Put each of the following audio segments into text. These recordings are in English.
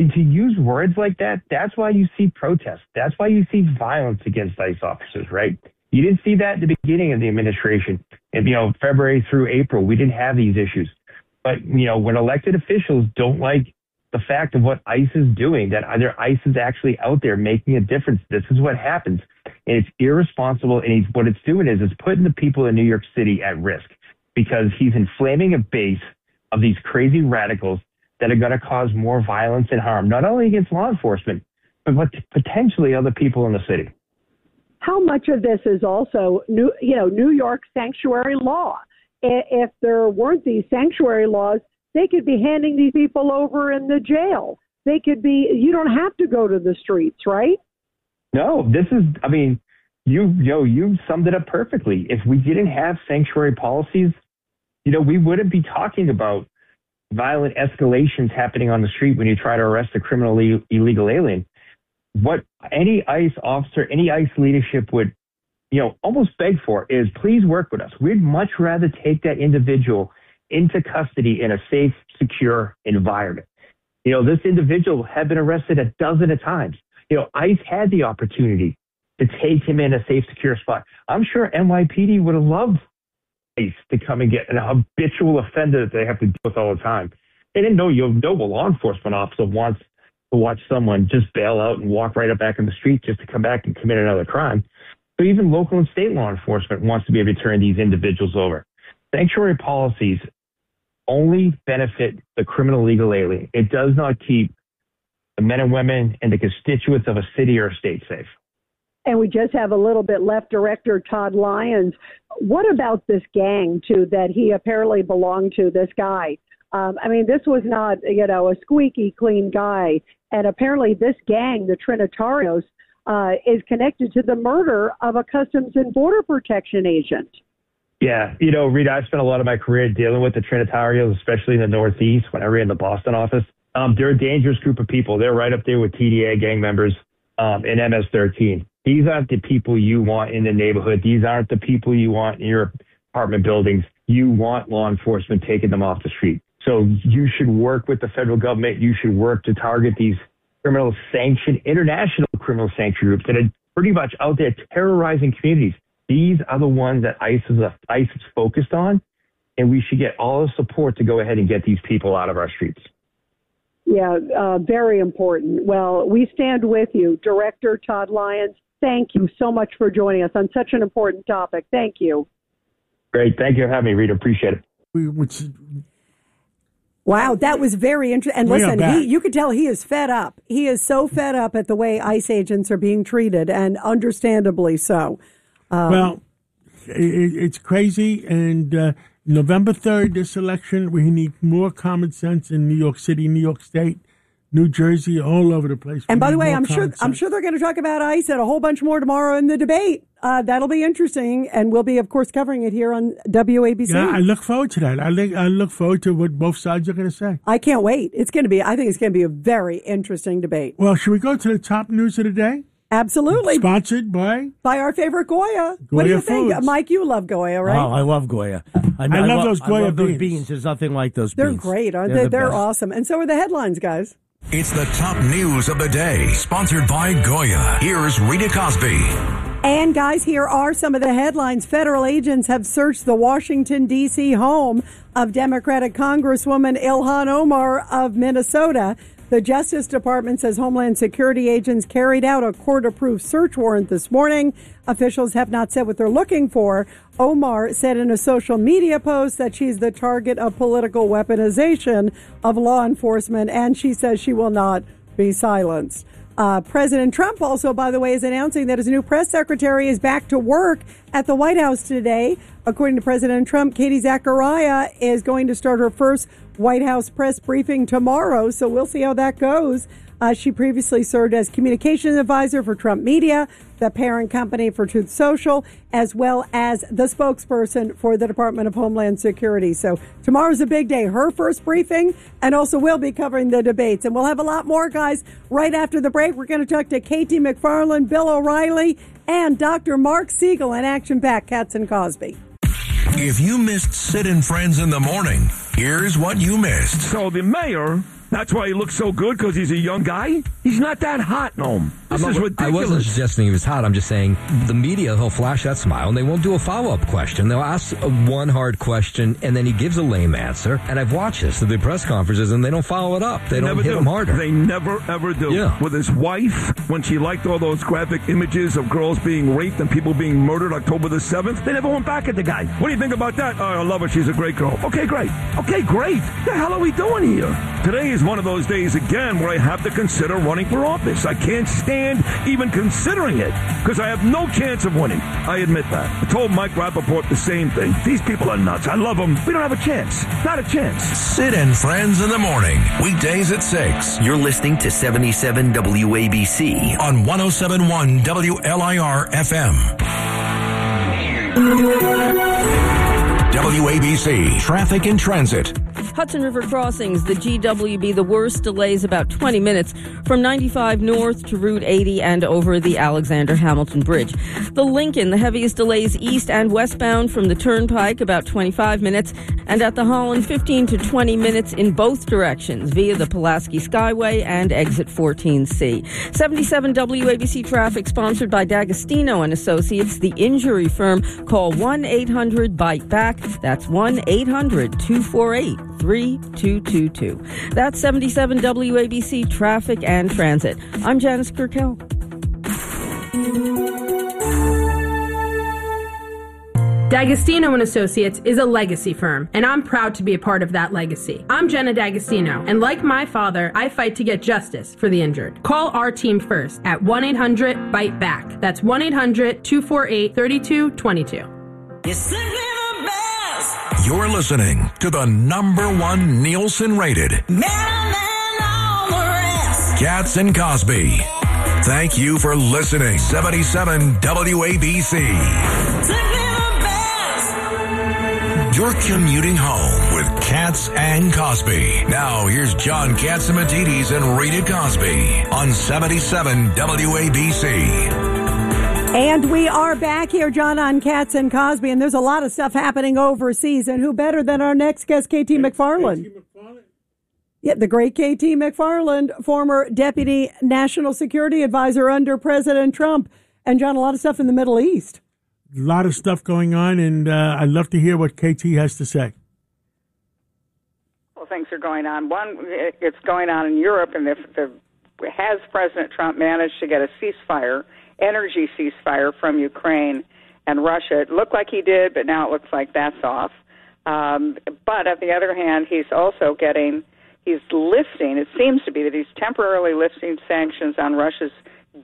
And to use words like that, that's why you see protests. That's why you see violence against ICE officers, right? You didn't see that at the beginning of the administration. And, February through April, we didn't have these issues. But, when elected officials don't like the fact of what ICE is doing, that either ICE is actually out there making a difference, this is what happens. And it's irresponsible. And what it's doing is it's putting the people in New York City at risk because he's inflaming a base of these crazy radicals that are going to cause more violence and harm, not only against law enforcement, but potentially other people in the city. How much of this is also New York sanctuary law? If there weren't these sanctuary laws, they could be handing these people over in the jail. They could be, you don't have to go to the streets, right? No, you summed it up perfectly. If we didn't have sanctuary policies, we wouldn't be talking about violent escalations happening on the street when you try to arrest a criminally illegal alien. What any ICE officer, any ICE leadership would, almost beg for is please work with us. We'd much rather take that individual into custody in a safe, secure environment. This individual had been arrested a dozen of times. ICE had the opportunity to take him in a safe, secure spot. I'm sure NYPD would have loved ICE to come and get an habitual offender that they have to deal with all the time. They didn't know a law enforcement officer wants to watch someone just bail out and walk right up back in the street just to come back and commit another crime. So even local and state law enforcement wants to be able to turn these individuals over. Sanctuary policies only benefit the criminal legal alien. It does not keep the men and women and the constituents of a city or a state safe. And we just have a little bit left. Director Todd Lyons, what about this gang, too, that he apparently belonged to, this guy? This was not, a squeaky clean guy. And apparently this gang, the Trinitarios, is connected to the murder of a Customs and Border Protection agent. Yeah. Rita, I spent a lot of my career dealing with the Trinitarios, especially in the Northeast when I ran the Boston office. They're a dangerous group of people. They're right up there with TDA gang members and MS-13. These aren't the people you want in the neighborhood. These aren't the people you want in your apartment buildings. You want law enforcement taking them off the street. So you should work with the federal government. You should work to target these international criminal sanction groups that are pretty much out there terrorizing communities. These are the ones that ICE is focused on, and we should get all the support to go ahead and get these people out of our streets. Yeah, very important. Well, we stand with you. Director Todd Lyons, thank you so much for joining us on such an important topic. Thank you. Great. Thank you for having me, Rita. Appreciate it. Wow, that was very interesting. And listen, you could tell he is fed up. He is so fed up at the way ICE agents are being treated, and understandably so. It's crazy. And November 3rd, this election, we need more common sense in New York City, New York State, New Jersey, all over the place. And by the way, I'm sure they're going to talk about ICE and a whole bunch more tomorrow in the debate. That'll be interesting, and we'll be, of course, covering it here on WABC. Yeah, I look forward to that. I look forward to what both sides are going to say. I can't wait. I think it's going to be a very interesting debate. Well, should we go to the top news of the day? Absolutely. Sponsored by our favorite Goya. What do you think? Foods. Mike, you love Goya, right? Oh, I love Goya. I love those Goya I love those beans. beans. There's nothing like those They're beans. Great, aren't they? They're best. awesome. And so are the headlines, guys. It's the top news of the day, sponsored by Goya. Here's Rita Cosby. And guys, here are some of the headlines. Federal agents have searched the Washington, D.C. home of Democratic Congresswoman Ilhan Omar of Minnesota. The Justice Department says Homeland Security agents carried out a court-approved search warrant this morning. Officials have not said what they're looking for. Omar said in a social media post that she's the target of political weaponization of law enforcement, and she says she will not be silenced. President Trump also, by the way, is announcing that his new press secretary is back to work at the White House today. According to President Trump, Katie Zachariah is going to start her first White House press briefing tomorrow, so we'll see how that goes. She previously served as communications advisor for Trump Media, the parent company for Truth Social, as well as the spokesperson for the Department of Homeland Security. So tomorrow's a big day, her first briefing, and also we'll be covering the debates. And we'll have a lot more, guys, right after the break. We're going to talk to Katie McFarland, Bill O'Reilly, and Dr. Mark Siegel in Action Pack, Katz and Cosby. If you missed Sid and Friends in the morning, here's what you missed. So the mayor That's why he looks so good, because he's a young guy? He's not that hot, Noam. This is ridiculous. I wasn't suggesting he was hot. I'm just saying the media, he'll flash that smile, and they won't do a follow-up question. They'll ask one hard question, and then he gives a lame answer. And I've watched this at the press conferences, and they don't follow it up. They don't hit him harder. They never, ever do. Yeah. With his wife, when she liked all those graphic images of girls being raped and people being murdered October the 7th, they never went back at the guy. What do you think about that? Oh, I love her. She's a great girl. Okay, great. Okay, great. What the hell are we doing here? Today is one of those days again where I have to consider running for office. I can't stand even considering it because I have no chance of winning. I admit that. I told Mike Rappaport the same thing. These people are nuts. I love them. We don't have a chance. Not a chance. Sid and Friends in the morning. Weekdays at 6. You're listening to 77 WABC On 107.1 WLIR FM. WABC Traffic and Transit. Hudson River crossings, the GWB, the worst delays about 20 minutes from 95 north to Route 80 and over the Alexander Hamilton Bridge. The Lincoln, the heaviest delays east and westbound from the Turnpike, about 25 minutes, and at the Holland, 15 to 20 minutes in both directions via the Pulaski Skyway and exit 14C. 77 WABC traffic sponsored by D'Agostino and Associates, the injury firm. Call 1-800-BITE-BACK. That's 1-800-248-3222. That's 77 WABC Traffic and Transit. I'm Janice Kirkel. D'Agostino & Associates is a legacy firm, and I'm proud to be a part of that legacy. I'm Jenna D'Agostino, and like my father, I fight to get justice for the injured. Call our team first at 1-800-BITE-BACK. That's 1-800-248-3222. You're listening to the #1 Nielsen-rated Cats and Cosby. Thank you for listening. 77 WABC. You're commuting home with Katz and Cosby. Now, here's John Catsimatidis and Rita Cosby on 77 WABC. And we are back here, John, on Katz and Cosby, and there's a lot of stuff happening overseas. And who better than our next guest, KT McFarland? Yeah, the great KT McFarland, former Deputy National Security Advisor under President Trump. And, John, a lot of stuff in the Middle East. A lot of stuff going on, and I'd love to hear what KT has to say. Well, things are going on. One, it's going on in Europe, and has President Trump managed to get a ceasefire, energy ceasefire from Ukraine and Russia? It looked like he did, but now it looks like that's off. But on the other hand, he's lifting, it seems to be that he's temporarily lifting sanctions on Russia's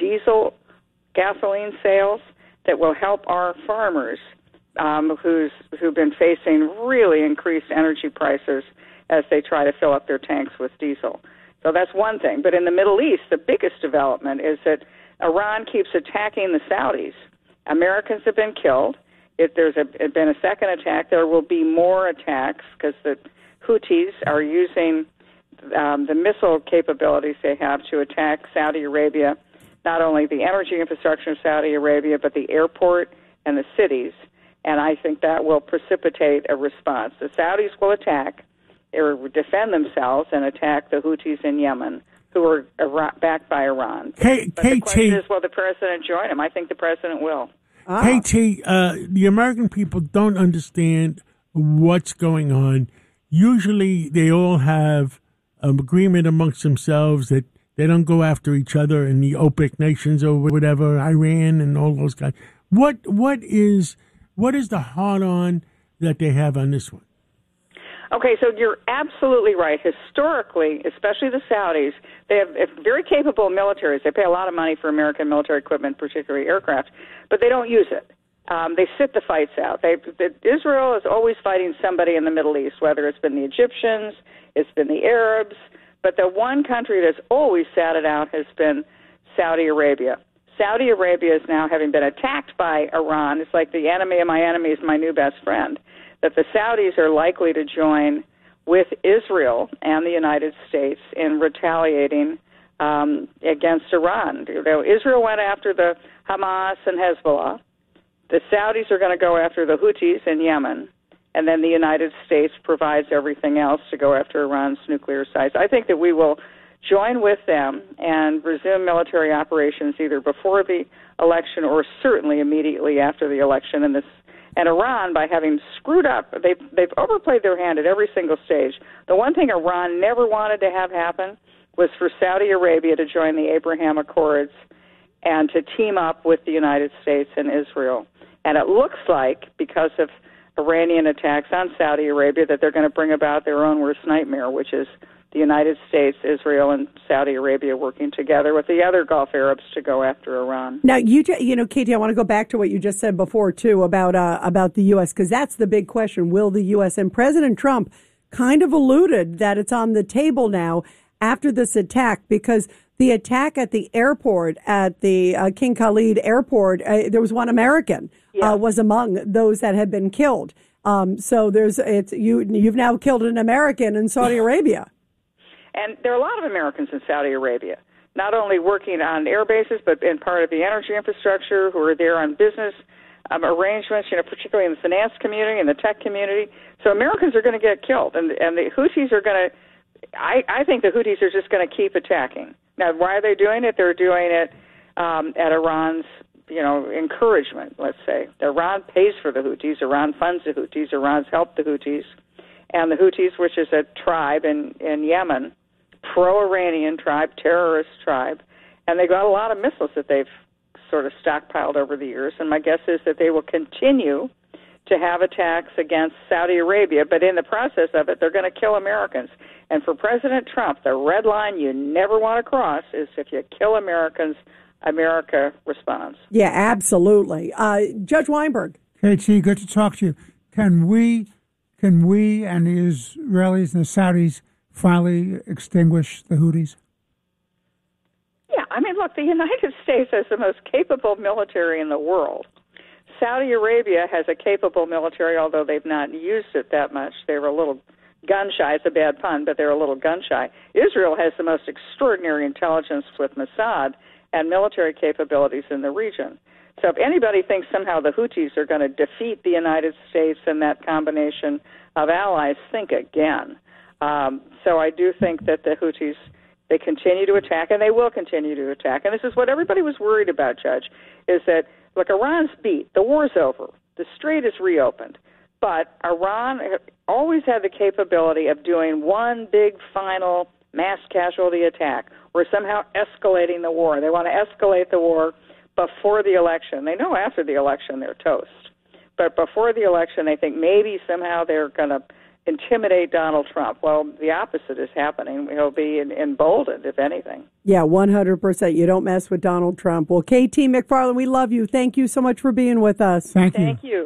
gasoline sales that will help our farmers who've been facing really increased energy prices as they try to fill up their tanks with diesel. So that's one thing. But in the Middle East, the biggest development is that Iran keeps attacking the Saudis. Americans have been killed. If there's been a second attack, there will be more attacks because the Houthis are using the missile capabilities they have to attack Saudi Arabia, not only the energy infrastructure of Saudi Arabia, but the airport and the cities. And I think that will precipitate a response. The Saudis will attack or defend themselves and attack the Houthis in Yemen, who are backed by Iran. But the question is, will the president join him? I think the president will. KT, the American people don't understand what's going on. Usually they all have an agreement amongst themselves that they don't go after each other in the OPEC nations or whatever, Iran and all those guys. What is the hard-on that they have on this one? Okay, so you're absolutely right. Historically, especially the Saudis, they have very capable militaries. They pay a lot of money for American military equipment, particularly aircraft, but they don't use it. They sit the fights out. Israel is always fighting somebody in the Middle East, whether it's been the Egyptians, it's been the Arabs, but the one country that's always sat it out has been Saudi Arabia. Saudi Arabia is now having been attacked by Iran. It's like the enemy of my enemy is my new best friend. That the Saudis are likely to join with Israel and the United States in retaliating against Iran. Israel went after the Hamas and Hezbollah. The Saudis are going to go after the Houthis in Yemen. and then the United States provides everything else to go after Iran's nuclear sites. I think that we will join with them and resume military operations either before the election or certainly immediately after the election. And Iran, by having screwed up, they've overplayed their hand at every single stage. The one thing Iran never wanted to have happen was for Saudi Arabia to join the Abraham Accords and to team up with the United States and Israel. And it looks like, because of Iranian attacks on Saudi Arabia, that they're going to bring about their own worst nightmare, which is the United States, Israel, and Saudi Arabia working together with the other Gulf Arabs to go after Iran. Now, Katie, I want to go back to what you just said before, too, about the U.S., because that's the big question. Will the U.S. and President Trump kind of alluded that it's on the table now after this attack, because the attack at the airport, at the King Khalid airport, there was one American was among those that had been killed. So you've now killed an American in Saudi Arabia. And there are a lot of Americans in Saudi Arabia, not only working on air bases, but in part of the energy infrastructure, who are there on business arrangements, particularly in the finance community and the tech community. So Americans are going to get killed, and the Houthis are going to. I think the Houthis are just going to keep attacking. Now, why are they doing it? They're doing it at Iran's, encouragement, let's say. Iran pays for the Houthis. Iran funds the Houthis. Iran's helped the Houthis. And the Houthis, which is a tribe in Yemen, pro-Iranian tribe, terrorist tribe, and they got a lot of missiles that they've sort of stockpiled over the years. And my guess is that they will continue to have attacks against Saudi Arabia, but in the process of it, they're going to kill Americans. And for President Trump, the red line you never want to cross is if you kill Americans, America responds. Yeah, absolutely. Judge Weinberg. KT, good to talk to you. Can we and the Israelis and the Saudis finally extinguish the Houthis? Yeah, look, the United States has the most capable military in the world. Saudi Arabia has a capable military, although they've not used it that much. They were a little gun-shy. It's a bad pun, but they're a little gun-shy. Israel has the most extraordinary intelligence with Mossad and military capabilities in the region. So if anybody thinks somehow the Houthis are going to defeat the United States and that combination of allies, think again. So I do think that the Houthis, they continue to attack, and they will continue to attack. And this is what everybody was worried about, Judge, is that, look, Iran's beat. The war's over. The Strait is reopened. But Iran always had the capability of doing one big final mass casualty attack or somehow escalating the war. They want to escalate the war before the election. They know after the election they're toast. But before the election, they think maybe somehow they're going to intimidate Donald Trump. Well, the opposite is happening. He'll be emboldened, if anything. Yeah, 100%. You don't mess with Donald Trump. Well, KT McFarland, we love you. Thank you so much for being with us. Thank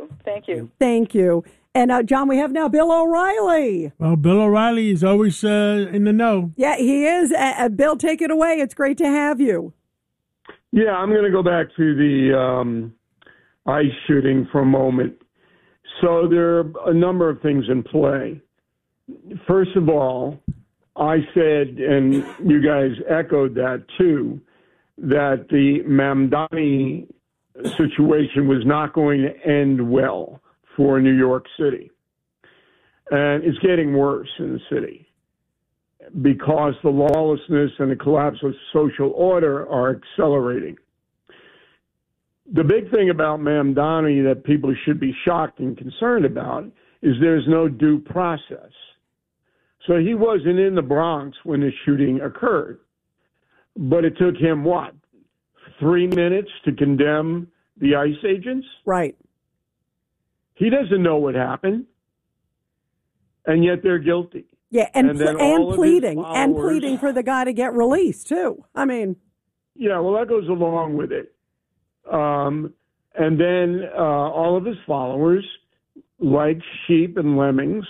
you. And, John, we have now Bill O'Reilly. Well, Bill O'Reilly is always in the know. Yeah, he is. Bill, take it away. It's great to have you. Yeah, I'm going to go back to the ICE shooting for a moment. So there are a number of things in play. First of all, I said, and you guys echoed that too, that the Mamdani situation was not going to end well for New York City. And it's getting worse in the city because the lawlessness and the collapse of social order are accelerating. The big thing about Mamdani that people should be shocked and concerned about is there's no due process. So he wasn't in the Bronx when the shooting occurred. But it took him, 3 minutes to condemn the ICE agents? Right. He doesn't know what happened, and yet they're guilty. Yeah, and pleading for the guy to get released, too. Yeah, well, that goes along with it. And then all of his followers, like sheep and lemmings,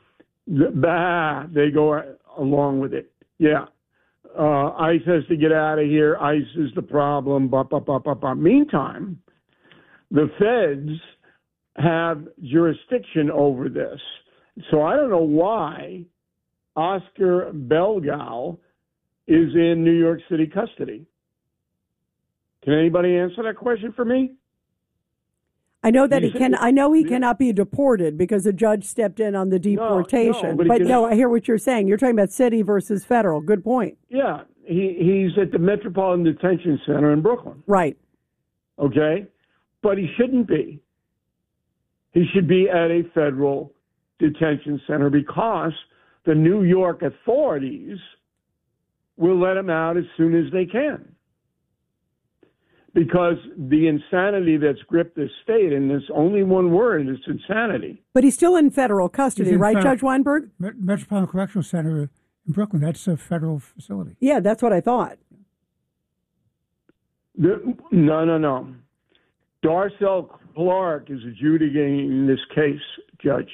they go along with it. Yeah. ICE has to get out of here. ICE is the problem. Meantime, the feds have jurisdiction over this. So I don't know why Oscar Belgal is in New York City custody. Can anybody answer that question for me? I know that he cannot be deported because a judge stepped in on the deportation. No, I hear what you're saying. You're talking about city versus federal. Good point. Yeah, he's at the Metropolitan Detention Center in Brooklyn. Right. Okay, but he shouldn't be. He should be at a federal detention center because the New York authorities will let him out as soon as they can. Because the insanity that's gripped this state, and there's only one word, it's insanity. But he's still in federal custody, right, Judge Weinberg? Metropolitan Correctional Center in Brooklyn, that's a federal facility. Yeah, that's what I thought. No. Darcel Clark is adjudicating this case, Judge.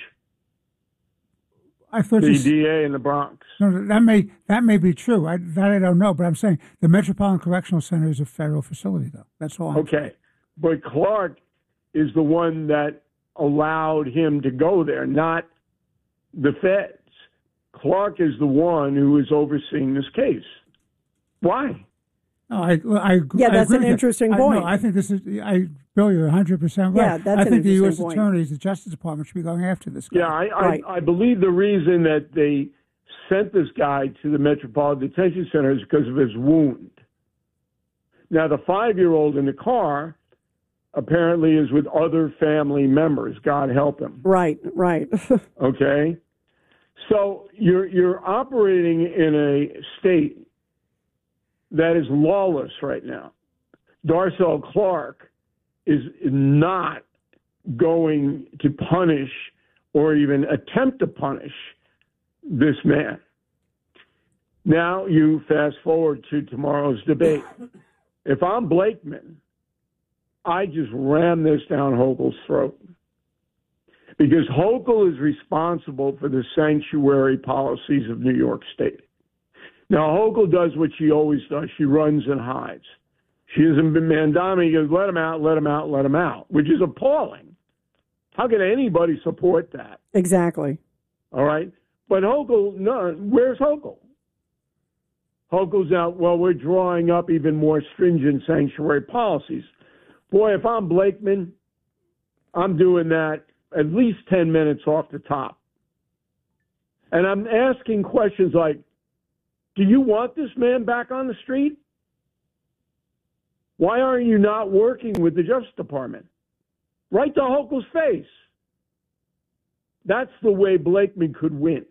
I thought the DA in the Bronx. No, that may be true. I don't know, but I'm saying the Metropolitan Correctional Center is a federal facility, though. That's all. Okay, but Clark is the one that allowed him to go there, not the feds. Clark is the one who is overseeing this case. Why? No, that's an interesting point. I think this is. Bill, you're 100% right. Yeah, that's I think the U.S. point. attorneys, the Justice Department, should be going after this guy. Yeah, I believe the reason that they sent this guy to the Metropolitan Detention Center is because of his wound. Now, the 5-year-old in the car apparently is with other family members. God help him. Right. Okay, so you're operating in a state that is lawless right now. Darcel Clark is not going to punish or even attempt to punish this man. Now you fast forward to tomorrow's debate. If I'm Blakeman, I just ram this down Hochul's throat. Because Hochul is responsible for the sanctuary policies of New York State. Now, Hochul does what she always does. She runs and hides. She hasn't been Mandami. He goes, let him out, which is appalling. How can anybody support that? Exactly. All right. But Hochul, no, where's Hochul? Hochul's out, well, we're drawing up even more stringent sanctuary policies. Boy, if I'm Blakeman, I'm doing that at least 10 minutes off the top. And I'm asking questions like, do you want this man back on the street? Why are you not working with the Justice Department? Right to Hochul's face. That's the way Blakeman could win.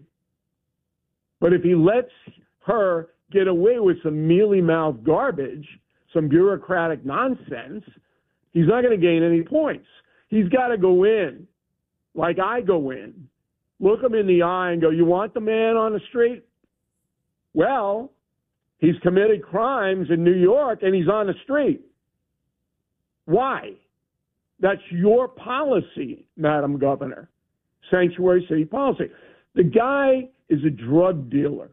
But if he lets her get away with some mealy-mouthed garbage, some bureaucratic nonsense, he's not going to gain any points. He's got to go in, like I go in, look him in the eye and go, you want the man on the street? Well, he's committed crimes in New York and he's on the street. Why? That's your policy, Madam Governor. Sanctuary city policy. The guy is a drug dealer.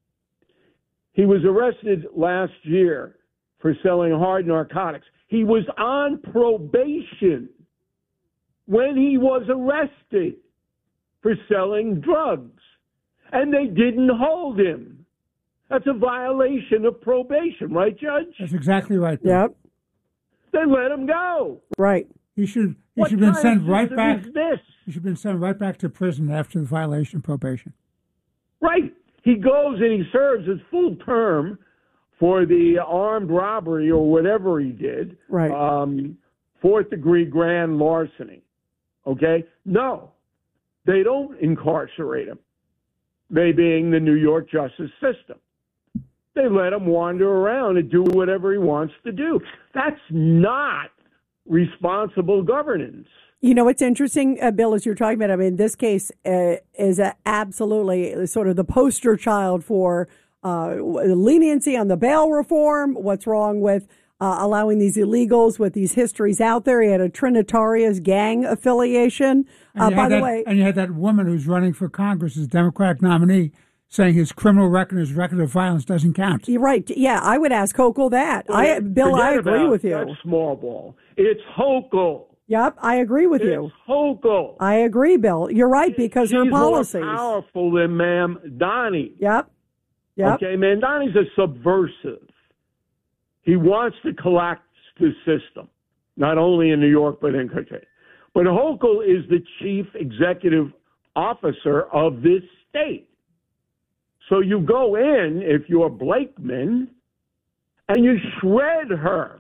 He was arrested last year for selling hard narcotics. He was on probation when he was arrested for selling drugs, and they didn't hold him. That's a violation of probation, right, Judge? That's exactly right. Yep. Then let him go. Right. He should have been sent right back. He should have been sent right back to prison after the violation of probation. Right. He goes and he serves his full term for the armed robbery or whatever he did. Right. 4th degree grand larceny. Okay? No. They don't incarcerate him. They being the New York justice system. They let him wander around and do whatever he wants to do. That's not responsible governance. You know, what's interesting, Bill, as you're talking about, I mean, this case is absolutely sort of the poster child for leniency on the bail reform. What's wrong with allowing these illegals with these histories out there? He had a Trinitaria's gang affiliation. By the way, and you had that woman who's running for Congress as Democratic nominee saying his criminal record, his record of violence doesn't count. You're right. Yeah, I would ask Hochul that. Bill, I agree with you. That's small ball. It's Hochul. Yep, I agree with you. It's Hochul. I agree, Bill. You're right, because her policies. She's more powerful than Mamdani. Yep. Okay, Mamdani's a subversive. He wants to collapse the system, not only in New York, but in country. But Hochul is the chief executive officer of this state. So you go in, if you're Blakeman, and you shred her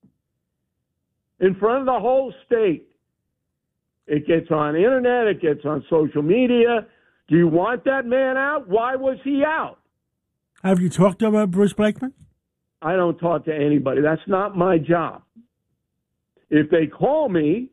in front of the whole state. It gets on the internet. It gets on social media. Do you want that man out? Why was he out? Have you talked about Bruce Blakeman? I don't talk to anybody. That's not my job. If they call me,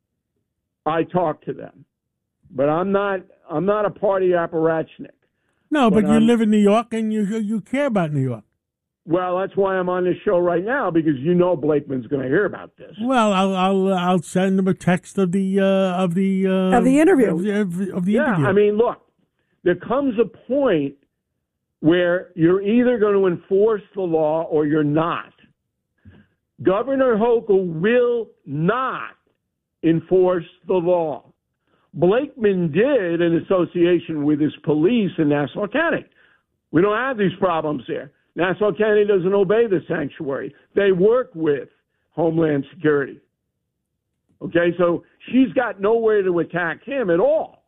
I talk to them. But I'm not a party apparatchik. No, but you live in New York and you care about New York. Well, that's why I'm on this show right now, because you know Blakeman's going to hear about this. Well, I'll send him a text of the interview. Of the yeah, interview. I mean, look, there comes a point where you're either going to enforce the law or you're not. Governor Hochul will not enforce the law. Blakeman did in association with his police in Nassau County. We don't have these problems here. Nassau County doesn't obey the sanctuary. They work with Homeland Security. Okay, so she's got nowhere to attack him at all.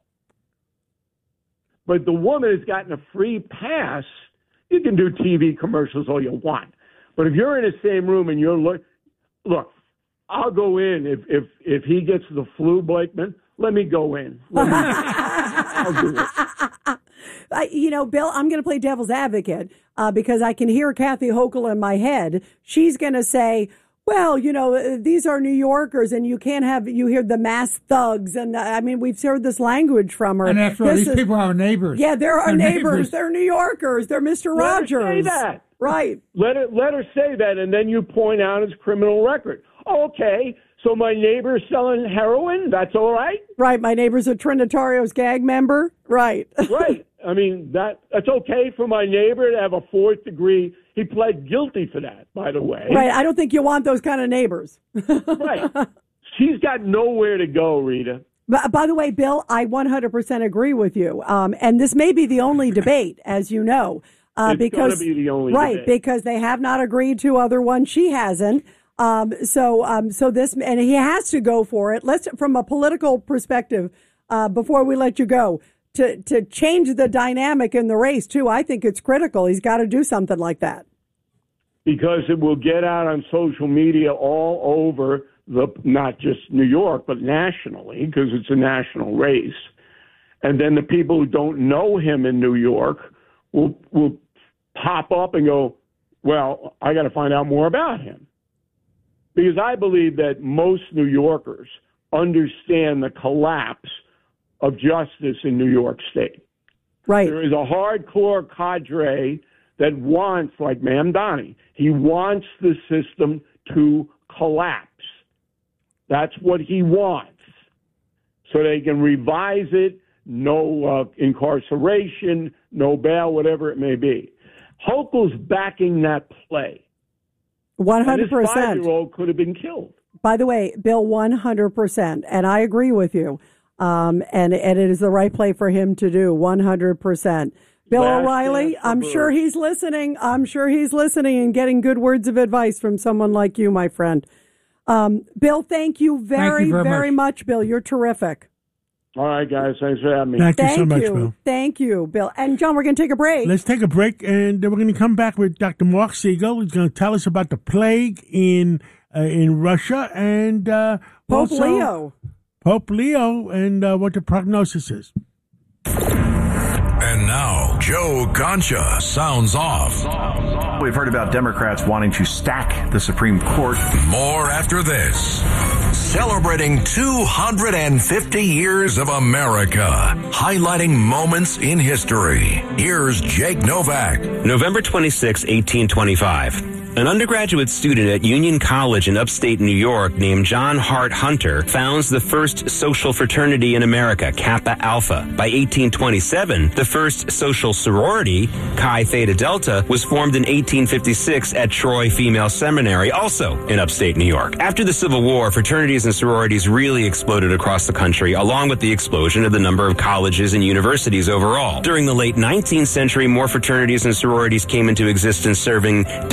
But the woman has gotten a free pass. You can do TV commercials all you want. But if you're in the same room and you're look, I'll go in if he gets the flu, Blakeman. Let me go in. I'll do it. Bill, I'm going to play devil's advocate because I can hear Kathy Hochul in my head. She's going to say, well, these are New Yorkers and you hear the mass thugs. And we've heard this language from her. And after all, these people are neighbors. Yeah, they're our neighbors. They're New Yorkers. They're Mr. Rogers. Let her say that. Right. Let her say that, and then you point out his criminal record. Okay, so my neighbor's selling heroin? That's all right? Right, my neighbor's a Trinitario's gag member? Right. Right. I mean, that's okay for my neighbor to have a 4th degree. He pled guilty for that, by the way. Right, I don't think you want those kind of neighbors. Right. She's got nowhere to go, Rita. But, by the way, Bill, I 100% agree with you. And this may be the only debate, as you know. It's going to be the only debate. Because they have not agreed to other ones. She hasn't. So this, and he has to go for it. Let's, from a political perspective, before we let you go, to change the dynamic in the race too. I think it's critical. He's got to do something like that. Because it will get out on social media all over not just New York, but nationally, because it's a national race. And then the people who don't know him in New York will pop up and go, well, I got to find out more about him. Because I believe that most New Yorkers understand the collapse of justice in New York State. Right. There is a hardcore cadre that wants, like Mamdani, he wants the system to collapse. That's what he wants. So they can revise it, no incarceration, no bail, whatever it may be. Hochul's backing that play. 100%. This 5-year-old could have been killed. By the way, Bill, 100%. And I agree with you. And it is the right play for him to do, 100%. Bill O'Reilly, I'm sure he's listening. I'm sure he's listening and getting good words of advice from someone like you, my friend. Bill, thank you very much, Bill. You're terrific. All right, guys. Thanks for having me. Thank you so much, Bill. Thank you, Bill. And, John, we're going to take a break. Let's take a break, and we're going to come back with Dr. Mark Siegel, who's going to tell us about the plague in Russia and Pope Leo and what the prognosis is. And now, Joe Concha sounds off. We've heard about Democrats wanting to stack the Supreme Court. More after this. Celebrating 250 years of America. Highlighting moments in history. Here's Jake Novak. November 26, 1825. An undergraduate student at Union College in upstate New York named John Hart Hunter founds the first social fraternity in America, Kappa Alpha. By 1827, the first social sorority, Chi Theta Delta, was formed in 1856 at Troy Female Seminary, also in upstate New York. After the Civil War, fraternities and sororities really exploded across the country, along with the explosion of the number of colleges and universities overall. During the late 19th century, more fraternities and sororities came into existence, serving different racial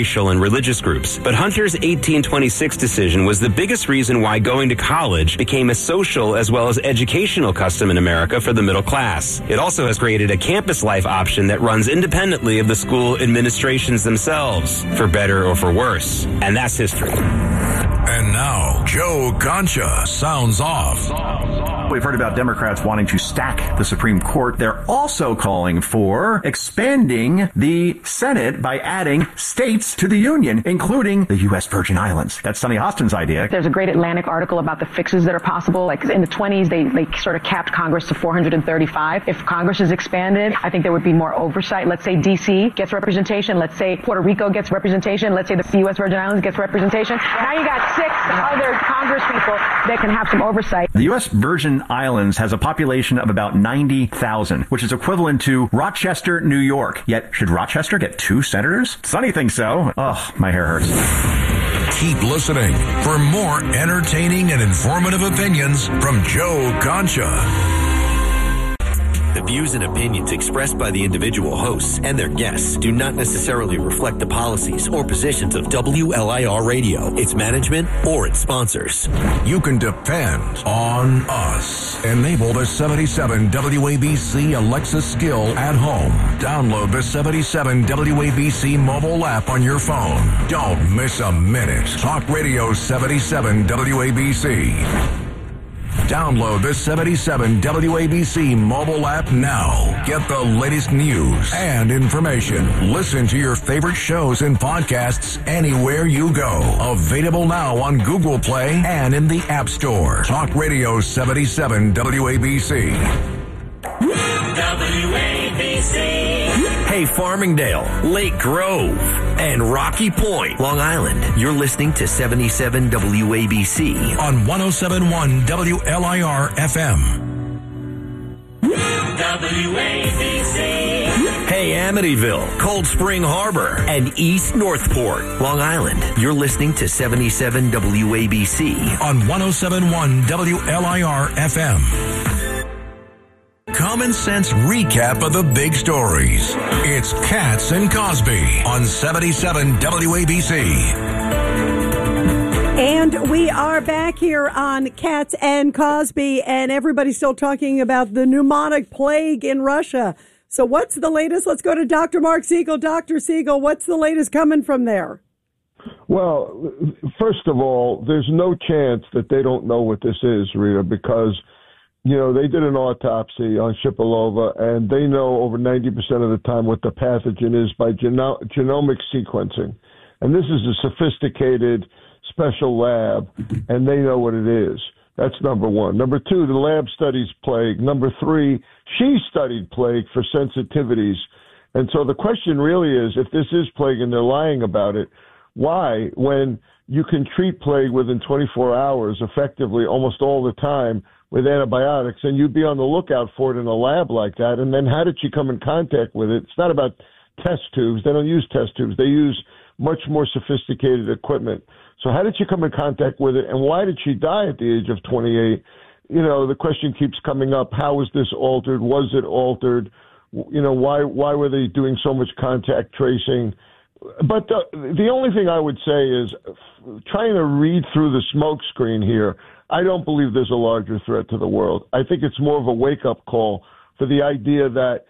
racial and religious groups. But Hunter's 1826 decision was the biggest reason why going to college became a social as well as educational custom in America for the middle class. It also has created a campus life option that runs independently of the school administrations themselves, for better or for worse. And that's history. And now, Joe Concha sounds off. We've heard about Democrats wanting to stack the Supreme Court. They're also calling for expanding the Senate by adding states to the Union, including the U.S. Virgin Islands. That's Sonny Hostin's idea. There's a great Atlantic article about the fixes that are possible. Like in the 20s, they sort of capped Congress to 435. If Congress is expanded, I think there would be more oversight. Let's say D.C. gets representation. Let's say Puerto Rico gets representation. Let's say the U.S. Virgin Islands gets representation. Now you got 6 other Congress people that can have some oversight. The U.S. Virgin Islands has a population of about 90,000, which is equivalent to Rochester, New York. Yet, should Rochester get 2 senators? Sonny thinks so. Oh, my hair hurts. Keep listening for more entertaining and informative opinions from Joe Concha. The views and opinions expressed by the individual hosts and their guests do not necessarily reflect the policies or positions of WLIR Radio, its management, or its sponsors. You can depend on us. Enable the 77 WABC Alexa skill at home. Download the 77 WABC mobile app on your phone. Don't miss a minute. Talk Radio 77 WABC. Download the 77 WABC mobile app now. Get the latest news and information. Listen to your favorite shows and podcasts anywhere you go. Available now on Google Play and in the App Store. Talk Radio 77 WABC. WABC. Hey, Farmingdale, Lake Grove, and Rocky Point, Long Island. You're listening to 77 WABC on 107.1 WLIR FM. WABC. Hey, Amityville, Cold Spring Harbor, and East Northport, Long Island. You're listening to 77 WABC on 107.1 WLIR FM. Common sense recap of the big stories. It's Katz and Cosby on 77 WABC. And we are back here on Katz and Cosby, and everybody's still talking about the pneumonic plague in Russia. So what's the latest? Let's go to Dr. Mark Siegel. Dr. Siegel, what's the latest coming from there? Well, first of all, there's no chance that they don't know what this is, Rita, because you know, they did an autopsy on Shipilova, and they know over 90% of the time what the pathogen is by genomic sequencing. And this is a sophisticated special lab, and they know what it is. That's number one. Number two, the lab studies plague. Number three, she studied plague for sensitivities. And so the question really is, if this is plague and they're lying about it, why, when you can treat plague within 24 hours effectively almost all the time with antibiotics, and you'd be on the lookout for it in a lab like that, and then how did she come in contact with it? It's not about test tubes. They don't use test tubes. They use much more sophisticated equipment. So how did she come in contact with it, and why did she die at the age of 28? You know, the question keeps coming up, how was this altered? Was it altered? You know, why were they doing so much contact tracing? But the only thing I would say is trying to read through the smoke screen here, I don't believe there's a larger threat to the world. I think it's more of a wake-up call for the idea that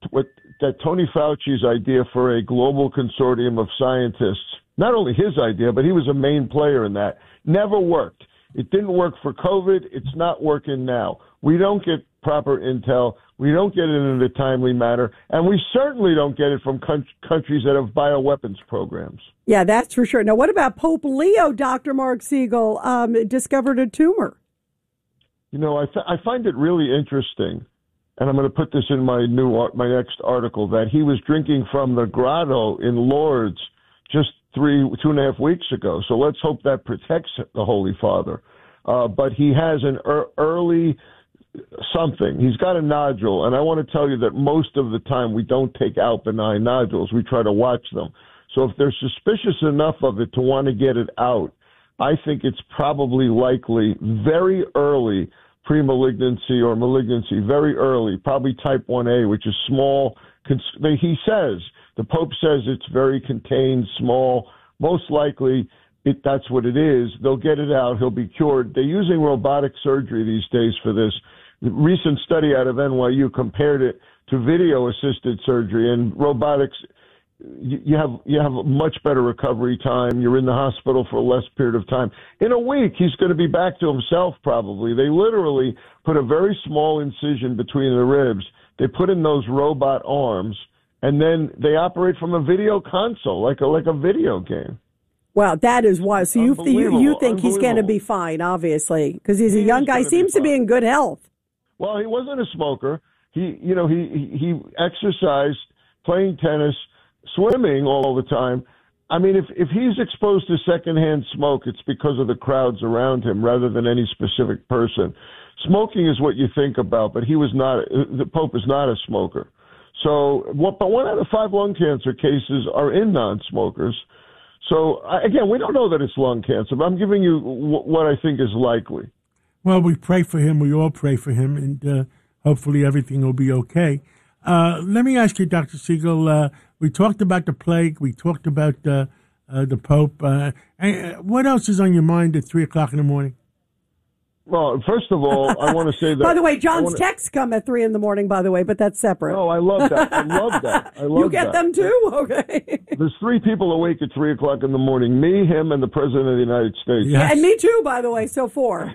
Tony Fauci's idea for a global consortium of scientists, not only his idea, but he was a main player in that, never worked. It didn't work for COVID. It's not working now. We don't get proper intel. We don't get it in a timely manner. And we certainly don't get it from countries that have bioweapons programs. Yeah, that's for sure. Now, what about Pope Leo, Dr. Mark Siegel, discovered a tumor? You know, I find it really interesting, and I'm going to put this in my next article, that he was drinking from the grotto in Lourdes just 2.5 weeks ago. So let's hope that protects the Holy Father. But he has an early something. He's got a nodule, and I want to tell you that most of the time we don't take out benign nodules. We try to watch them. So if they're suspicious enough of it to want to get it out, I think it's probably likely very early premalignancy or malignancy very early, probably type 1A, which is small. He says, the Pope says it's very contained, small. Most likely, that's what it is. They'll get it out. He'll be cured. They're using robotic surgery these days for this. The recent study out of NYU compared it to video-assisted surgery, and robotics, you have a much better recovery time. You're in the hospital for a less period of time. In a week, he's going to be back to himself probably. They literally put a very small incision between the ribs. They put in those robot arms, and then they operate from a video console, like a video game. Wow, that is wild. So you think he's going to be fine, obviously, because he's a young guy. Seems to be in good health. Well, he wasn't a smoker. He exercised, playing tennis, swimming all the time. I mean, if he's exposed to secondhand smoke, it's because of the crowds around him rather than any specific person. Smoking is what you think about, but the Pope is not a smoker. So, but 1 out of 5 lung cancer cases are in non-smokers. So, again, we don't know that it's lung cancer, but I'm giving you what I think is likely. Well, we pray for him. We all pray for him, and hopefully everything will be okay. Let me ask you, Dr. Siegel, we talked about the plague. We talked about the Pope. What else is on your mind at 3 o'clock in the morning? Well, first of all, I want to say that... By the way, John's texts come at 3 in the morning, by the way, but that's separate. Oh, I love that. I love that. You get them too? Okay. There's 3 people awake at 3 o'clock in the morning. Me, him, and the President of the United States. Yes. Yeah, and me too, by the way, so 4.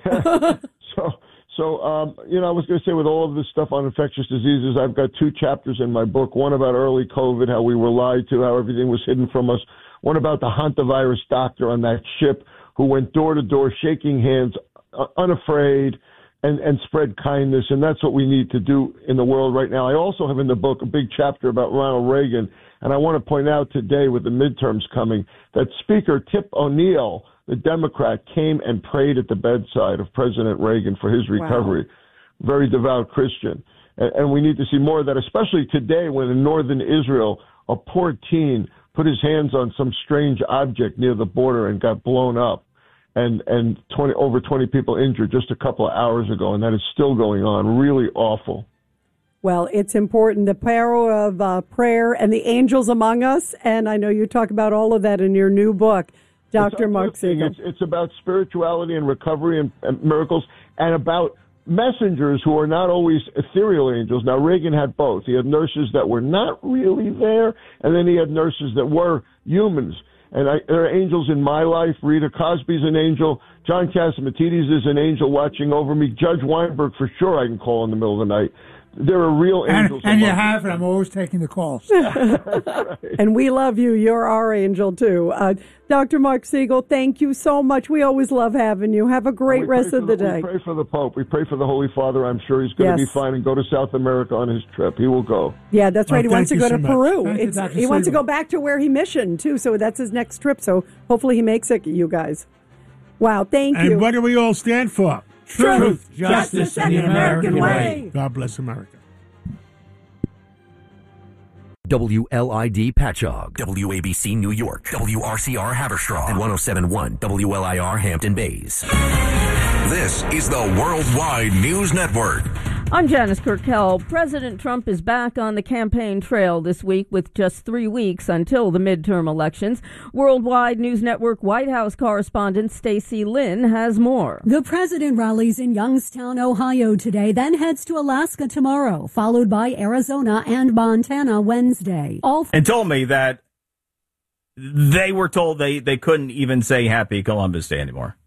So, I was going to say with all of this stuff on infectious diseases, I've got 2 chapters in my book. One about early COVID, how we were lied to, how everything was hidden from us. One about the hantavirus doctor on that ship who went door to door, shaking hands, unafraid, and spread kindness. And that's what we need to do in the world right now. I also have in the book a big chapter about Ronald Reagan. And I want to point out today with the midterms coming that Speaker Tip O'Neill, the Democrat, came and prayed at the bedside of President Reagan for his recovery. Wow. Very devout Christian. And we need to see more of that, especially today when in northern Israel, a poor teen put his hands on some strange object near the border and got blown up. And over 20 people injured just a couple of hours ago, and that is still going on. Really awful. Well, it's important, the power of prayer and the angels among us, and I know you talk about all of that in your new book, Dr. Mark Siegel. It's about spirituality and recovery and miracles, and about messengers who are not always ethereal angels. Now, Reagan had both. He had nurses that were not really there, and then he had nurses that were humans. And there are angels in my life. Rita Cosby's an angel. John Catsimatidis is an angel watching over me. Judge Weinberg, for sure, I can call in the middle of the night. There are real angels. And you have, and I'm always taking the calls. Right. And we love you. You're our angel, too. Dr. Mark Siegel, thank you so much. We always love having you. Have a great rest of the day. We pray for the Pope. We pray for the Holy Father. I'm sure he's going to be fine and go to South America on his trip. He will go. Yeah, that's right. He wants to go to Peru. He wants to go back to where he missioned, too. So that's his next trip. So hopefully he makes it, you guys. Wow, thank you. And what do we all stand for? Truth, justice, and the American way. God bless America. WLID Patchogue, WABC New York, WRCR Haverstraw, and 107.1 WLIR Hampton Bays. This is the Worldwide News Network. I'm Janice Kurkel. President Trump is back on the campaign trail this week with just 3 weeks until the midterm elections. Worldwide News Network White House correspondent Stacey Lynn has more. The president rallies in Youngstown, Ohio today, then heads to Alaska tomorrow, followed by Arizona and Montana Wednesday. And told me that they were told they couldn't even say Happy Columbus Day anymore.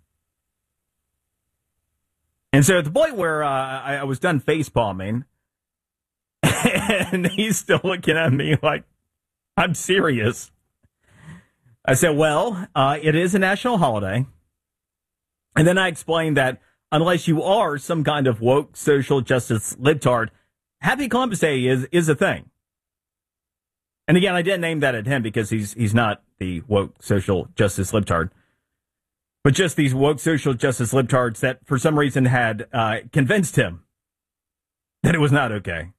And so at the point where I was done face palming, and he's still looking at me like I'm serious. I said, well, it is a national holiday. And then I explained that unless you are some kind of woke social justice libtard, Happy Columbus Day is a thing. And again, I didn't name that at him because he's not the woke social justice libtard. But just these woke social justice libtards that for some reason had convinced him that it was not okay.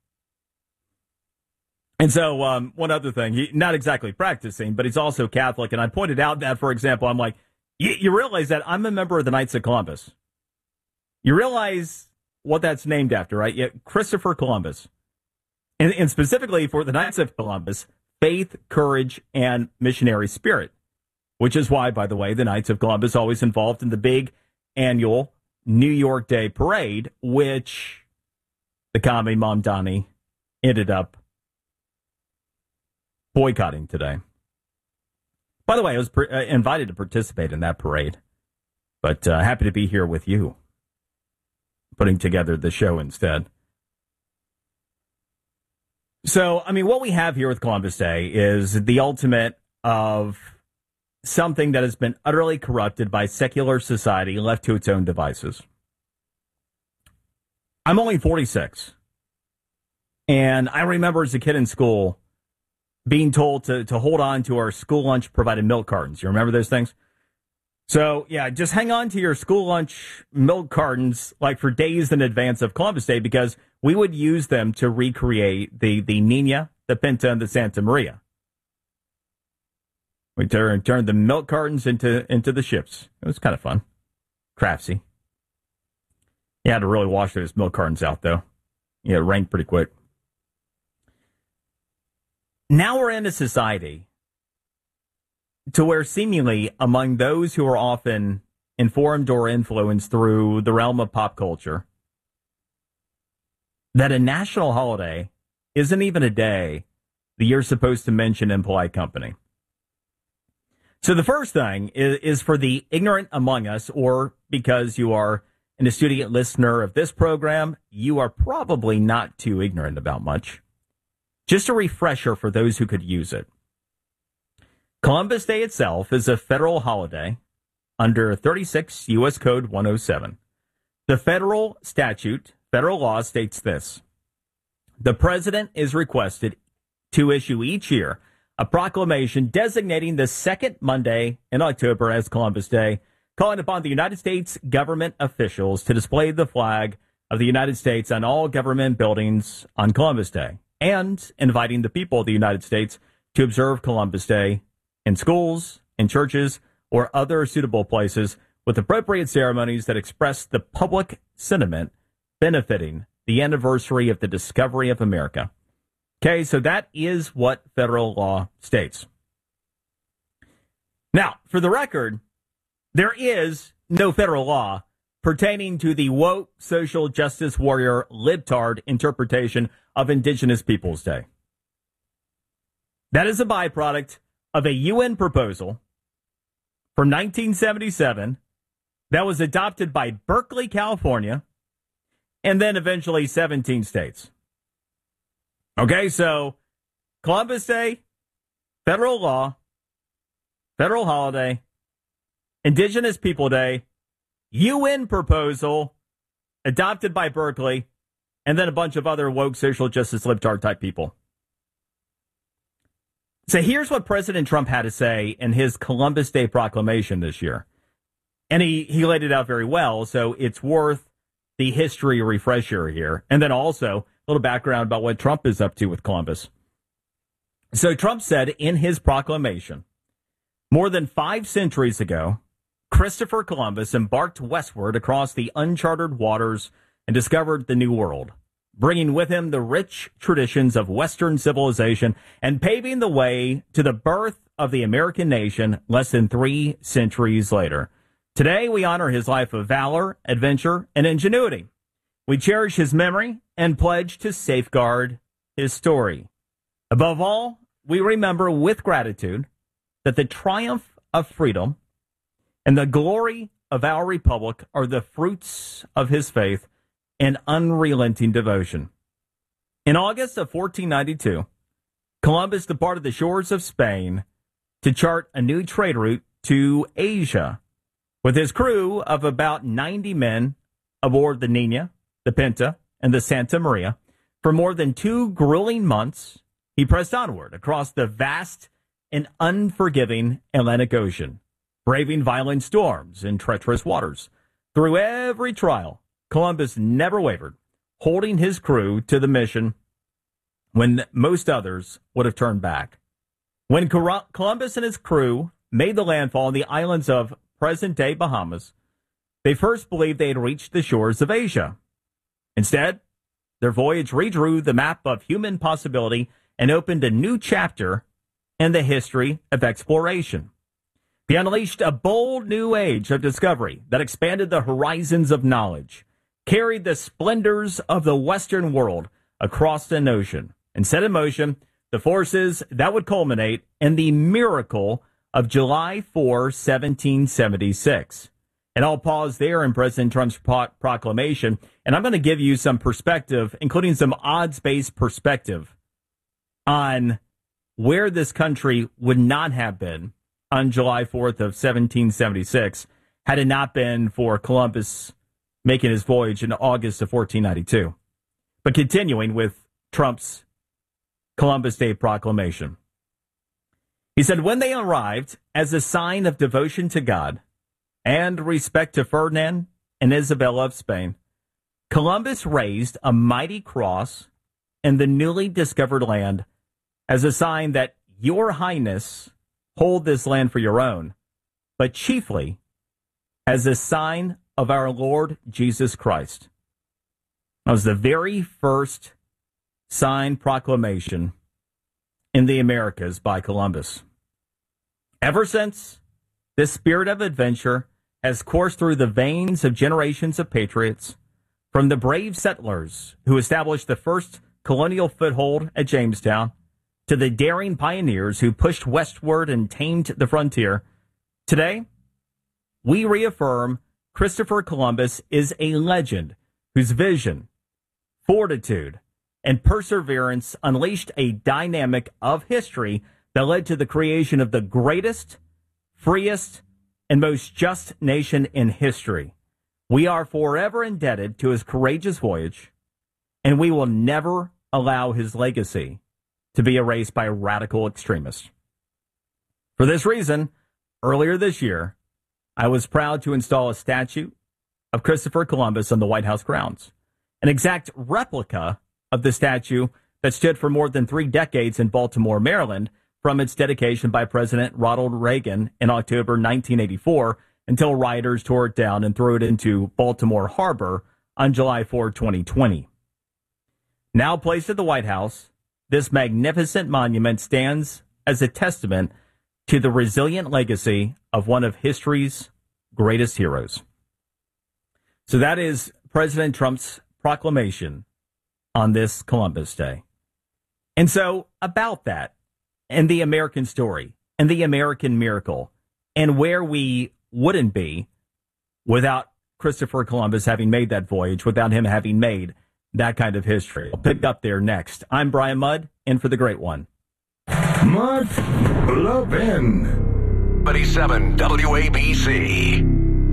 And so one other thing, not exactly practicing, but he's also Catholic. And I pointed out that, for example, I'm like, you realize that I'm a member of the Knights of Columbus. You realize what that's named after, right? Yeah, Christopher Columbus. And specifically for the Knights of Columbus, faith, courage, and missionary spirit, which is why, by the way, the Knights of Columbus always involved in the big annual New York Day Parade, which the commie Mamdani ended up boycotting today. By the way, I was invited to participate in that parade, but happy to be here with you, putting together the show instead. So, I mean, what we have here with Columbus Day is the ultimate of something that has been utterly corrupted by secular society left to its own devices. I'm only 46, and I remember as a kid in school being told to hold on to our school lunch provided milk cartons. You remember those things? So, yeah, just hang on to your school lunch milk cartons like for days in advance of Columbus Day, because we would use them to recreate the Nina, the Pinta, and the Santa Maria. We turned the milk cartons into the ships. It was kind of fun. Craftsy. You had to really wash those milk cartons out, though. Yeah, it rained pretty quick. Now we're in a society to where seemingly among those who are often informed or influenced through the realm of pop culture, that a national holiday isn't even a day that you're supposed to mention in polite company. So the first thing is for the ignorant among us, or because you are an astute listener of this program, you are probably not too ignorant about much. Just a refresher for those who could use it. Columbus Day itself is a federal holiday under 36 U.S. Code 107. The federal law states this: the president is requested to issue each year a proclamation designating the second Monday in October as Columbus Day, calling upon the United States government officials to display the flag of the United States on all government buildings on Columbus Day, and inviting the people of the United States to observe Columbus Day in schools, in churches, or other suitable places with appropriate ceremonies that express the public sentiment benefiting the anniversary of the discovery of America. Okay, so that is what federal law states. Now, for the record, there is no federal law pertaining to the woke social justice warrior libtard interpretation of Indigenous Peoples Day. That is a byproduct of a UN proposal from 1977 that was adopted by Berkeley, California, and then eventually 17 states. Okay, so Columbus Day, federal law, federal holiday, Indigenous People Day, UN proposal adopted by Berkeley, and then a bunch of other woke social justice libtard type people. So here's what President Trump had to say in his Columbus Day proclamation this year. And he laid it out very well, so it's worth the history refresher here. And then also a little background about what Trump is up to with Columbus. So Trump said in his proclamation, more than 5 centuries ago, Christopher Columbus embarked westward across the uncharted waters and discovered the New World, bringing with him the rich traditions of Western civilization and paving the way to the birth of the American nation less than 3 centuries later. Today, we honor his life of valor, adventure, and ingenuity. We cherish his memory and pledge to safeguard his story. Above all, we remember with gratitude that the triumph of freedom and the glory of our republic are the fruits of his faith and unrelenting devotion. In August of 1492, Columbus departed the shores of Spain to chart a new trade route to Asia. With his crew of about 90 men aboard the Nina, the Pinta, and the Santa Maria, for more than 2 grueling months, he pressed onward across the vast and unforgiving Atlantic Ocean, braving violent storms and treacherous waters. Through every trial, Columbus never wavered, holding his crew to the mission when most others would have turned back. When Columbus and his crew made the landfall on the islands of present-day Bahamas, they first believed they had reached the shores of Asia. Instead, their voyage redrew the map of human possibility and opened a new chapter in the history of exploration. They unleashed a bold new age of discovery that expanded the horizons of knowledge, carried the splendors of the Western world across an ocean, and set in motion the forces that would culminate in the miracle of July 4, 1776. And I'll pause there in President Trump's proclamation, and I'm going to give you some perspective, including some odds-based perspective on where this country would not have been on July 4th of 1776 had it not been for Columbus making his voyage in August of 1492. But continuing with Trump's Columbus Day proclamation. He said, when they arrived, as a sign of devotion to God and respect to Ferdinand and Isabella of Spain, Columbus raised a mighty cross in the newly discovered land as a sign that your highness hold this land for your own, but chiefly as a sign of our Lord Jesus Christ. That was the very first signed proclamation in the Americas by Columbus. Ever since, this spirit of adventure has coursed through the veins of generations of patriots, from the brave settlers who established the first colonial foothold at Jamestown, to the daring pioneers who pushed westward and tamed the frontier. Today, we reaffirm Christopher Columbus is a legend whose vision, fortitude, and perseverance unleashed a dynamic of history that led to the creation of the greatest, freest, and most just nation in history. We are forever indebted to his courageous voyage, and we will never allow his legacy to be erased by radical extremists. For this reason, earlier this year, I was proud to install a statue of Christopher Columbus on the White House grounds, an exact replica of the statue that stood for more than 3 decades in Baltimore, Maryland, from its dedication by President Ronald Reagan in October 1984 until rioters tore it down and threw it into Baltimore Harbor on July 4, 2020. Now placed at the White House, this magnificent monument stands as a testament to the resilient legacy of one of history's greatest heroes. So that is President Trump's proclamation on this Columbus Day. And so about that, and the American story, and the American miracle, and where we wouldn't be without Christopher Columbus having made that voyage, without him having made that kind of history. I'll pick up there next. I'm Brian Mudd, in for the great one. Mark Levin. 37 WABC.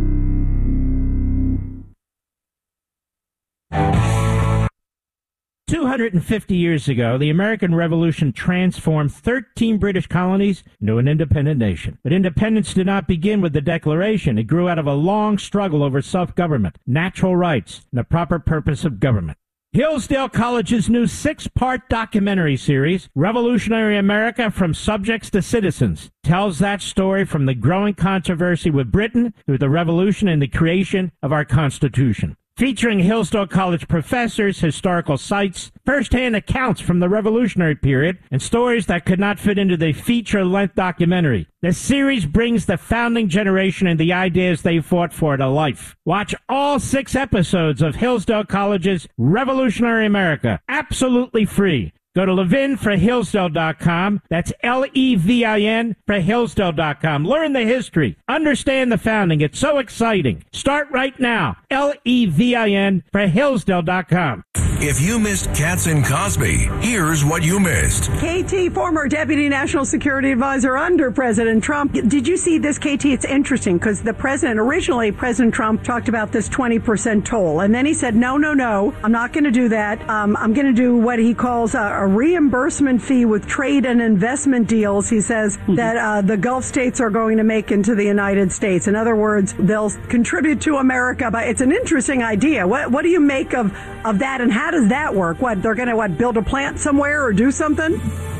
"250 years ago, the American Revolution transformed 13 British colonies into an independent nation. But independence did not begin with the Declaration. It grew out of a long struggle over self-government, natural rights, and the proper purpose of government. Hillsdale College's new 6-part documentary series, Revolutionary America from Subjects to Citizens, tells that story from the growing controversy with Britain through the Revolution and the creation of our Constitution. Featuring Hillsdale College professors, historical sites, first-hand accounts from the Revolutionary period, and stories that could not fit into the feature-length documentary. The series brings the founding generation and the ideas they fought for to life. Watch all 6 episodes of Hillsdale College's Revolutionary America, absolutely free. Go to levinforhillsdale.com. That's Levin for Hillsdale.com. Learn the history. Understand the founding. It's so exciting. Start right now. Levin for Hillsdale.com. If you missed Katz and Cosby, here's what you missed. KT, former Deputy National Security Advisor under President Trump. Did you see this, KT? It's interesting because originally President Trump talked about this 20% toll. And then he said, no, I'm not going to do that. I'm going to do what he calls a reimbursement fee with trade and investment deals. He says that the Gulf states are going to make into the United States. In other words, they'll contribute to America. But it's an interesting idea. What do you make of that, and how does that work? What, they're going to build a plant somewhere or do something?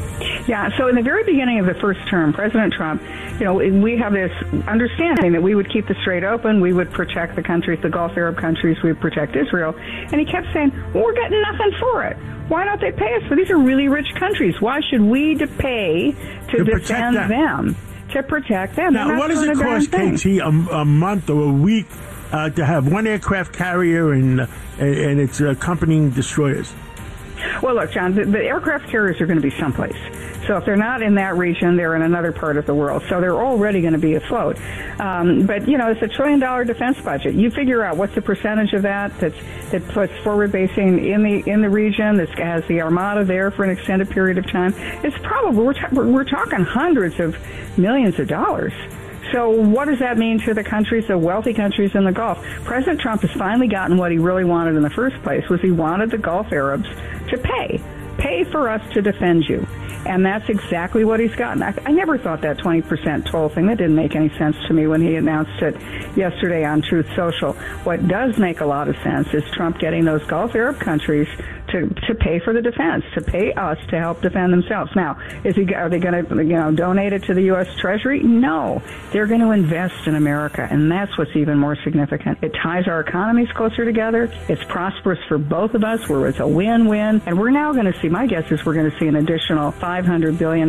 Yeah, so in the very beginning of the first term, President Trump, we have this understanding that we would keep the Strait open, we would protect the countries, the Gulf Arab countries, we would protect Israel. And he kept saying, well, we're getting nothing for it. Why don't they pay us? For these are really rich countries. Why should we pay to defend them? To protect them. Now, what does it cost, KT, a month or a week to have one aircraft carrier and its accompanying destroyers? Well, look, John, the aircraft carriers are going to be someplace. So if they're not in that region, they're in another part of the world. So they're already going to be afloat. But, it's $1 trillion defense budget. You figure out what's the percentage of that puts forward basing in the region, that has the Armada there for an extended period of time. It's probably, we're talking hundreds of millions of dollars. So what does that mean to the countries, the wealthy countries in the Gulf? President Trump has finally gotten what he really wanted in the first place, was he wanted the Gulf Arabs to pay for us to defend you. And that's exactly what he's gotten. I never thought that 20% toll thing, that didn't make any sense to me when he announced it yesterday on Truth Social. What does make a lot of sense is Trump getting those Gulf Arab countries to pay for the defense, to pay us to help defend themselves. Now, are they going to donate it to the U.S. Treasury? No. They're going to invest in America, and that's what's even more significant. It ties our economies closer together. It's prosperous for both of us, where it's a win-win. And we're now going to see, my guess is we're going to see an additional $500 billion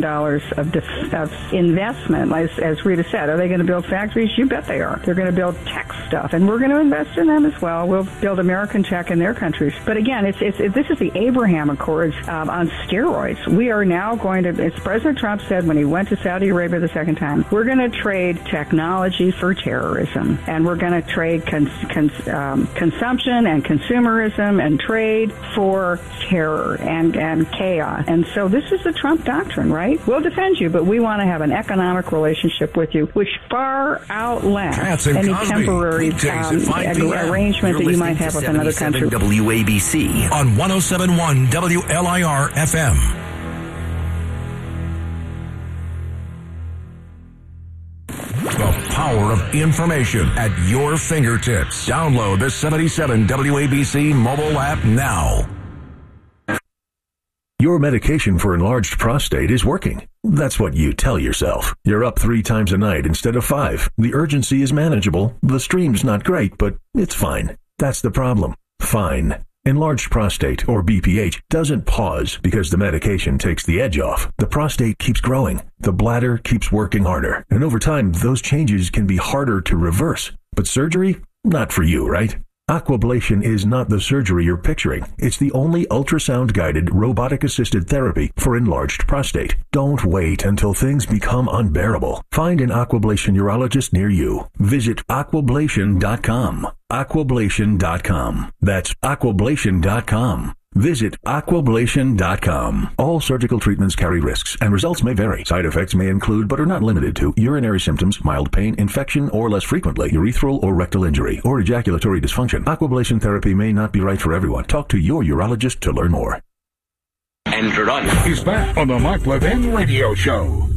of investment. As Rita said, are they going to build factories? You bet they are. They're going to build tech stuff, and we're going to invest in them as well. We'll build American tech in their countries. But again, this is the Abraham Accords on steroids. We are now going to, as President Trump said when he went to Saudi Arabia the second time, we're going to trade technology for terrorism, and we're going to trade consumption and consumerism and trade for terror and chaos. And so this is the Trump doctrine, right? We'll defend you, but we want to have an economic relationship with you, which far outlasts any temporary arrangement that you might have with another country. WABC on 107.1 WLIR FM. The power of information at your fingertips. Download the 77 WABC mobile app now. Your medication for enlarged prostate is working. That's what you tell yourself. You're up 3 times a night instead of 5. The urgency is manageable. The stream's not great, but it's fine. That's the problem. Fine. Enlarged prostate, or BPH, doesn't pause because the medication takes the edge off. The prostate keeps growing. The bladder keeps working harder. And over time, those changes can be harder to reverse. But surgery? Not for you, right? Aquablation is not the surgery you're picturing. It's the only ultrasound-guided, robotic-assisted therapy for enlarged prostate. Don't wait until things become unbearable. Find an Aquablation urologist near you. Visit aquablation.com. Aquablation.com. That's aquablation.com. Visit aquablation.com. All surgical treatments carry risks, and results may vary. Side effects may include, but are not limited to, urinary symptoms, mild pain, infection, or less frequently, urethral or rectal injury, or ejaculatory dysfunction. Aquablation therapy may not be right for everyone. Talk to your urologist to learn more. Andrew is back on the Mark Levin Radio Show.